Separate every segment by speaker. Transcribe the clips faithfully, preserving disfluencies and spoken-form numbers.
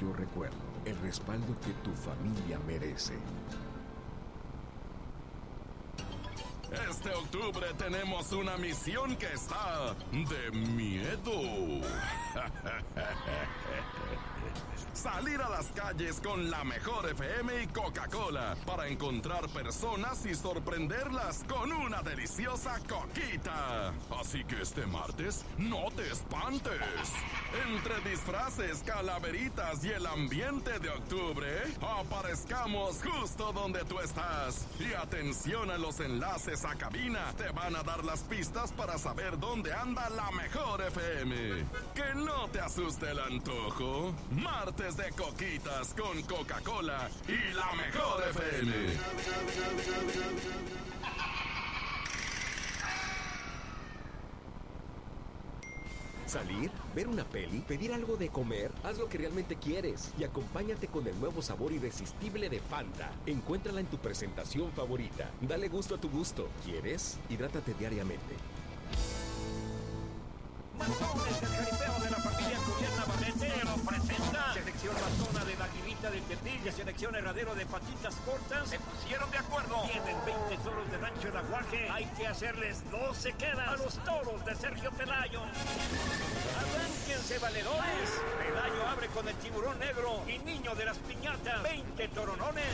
Speaker 1: Yo Recuerdo, el respaldo que tu familia merece.
Speaker 2: Este octubre tenemos una misión que está de miedo. Salir a las calles con la mejor F M y Coca-Cola para encontrar personas y sorprenderlas con una deliciosa coquita. Así que este martes no te espantes. Entre disfraces, calaveritas y el ambiente de octubre, aparezcamos justo donde tú estás. Y atención a los enlaces a cabina, te van a dar las pistas para saber dónde anda la mejor F M. Que no te asuste el antojo. Martes de coquitas con Coca-Cola y la mejor F M.
Speaker 3: Salir, ver una peli, pedir algo de comer, haz lo que realmente quieres y acompáñate con el nuevo sabor irresistible de Fanta. Encuéntrala en tu presentación favorita. Dale gusto a tu gusto. ¿Quieres? Hidrátate diariamente.
Speaker 4: Matones del jaripeo de la familia Julián Navarrete lo presenta. Selección matona de la Aguilita del Tetil y selección herradero de Patitas Cortas se pusieron de acuerdo. Tienen veinte toros de Rancho El Aguaje. Hay que hacerles doce quedas a los toros de Sergio Pelayo. Arránquense valedores. Pelayo abre con el Tiburón Negro y Niño de las Piñatas. veinte toronones.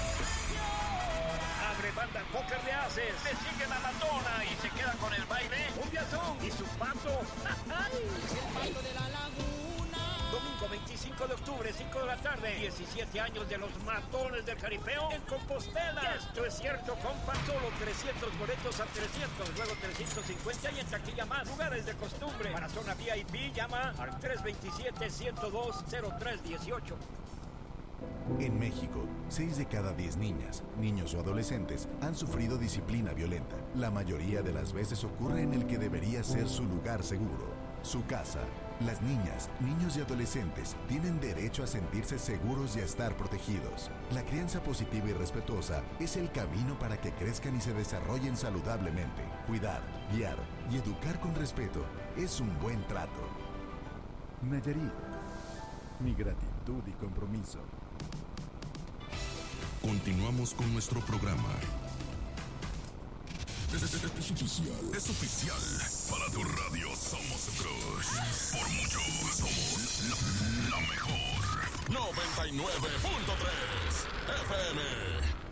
Speaker 4: Abre banda Póker de Haces. Le sigue la matona y se queda con el baile. Un viazón y su pato.
Speaker 5: El baile de la laguna.
Speaker 4: Domingo veinticinco de octubre, cinco de la tarde. diecisiete años de los matones del jaripeo en Compostela. Esto es cierto, compa. Solo trescientos boletos a trescientos, luego trescientos cincuenta y en taquilla más. Lugares de costumbre. Para zona V I P, llama al tres veintisiete, ciento dos, cero tres dieciocho.
Speaker 6: En México, seis de cada diez niñas, niños o adolescentes han sufrido disciplina violenta. La mayoría de las veces ocurre en el que debería ser su lugar seguro, su casa. Las niñas, niños y adolescentes tienen derecho a sentirse seguros y a estar protegidos. La crianza positiva y respetuosa es el camino para que crezcan y se desarrollen saludablemente. Cuidar, guiar y educar con respeto es un buen trato.
Speaker 1: Nayarit, mi gratitud y compromiso.
Speaker 2: Continuamos con nuestro programa. Es, es, es, es oficial. Es oficial. Para tu radio somos el Crush. Por mucho somos la, la mejor. noventa y nueve punto tres F M.